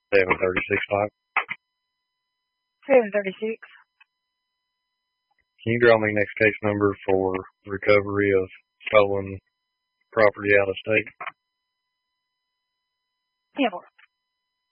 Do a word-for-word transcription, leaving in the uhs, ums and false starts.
seven thirty-six five. seven thirty-six. Can you draw me next case number for recovery of stolen property out of state? Yeah, boy.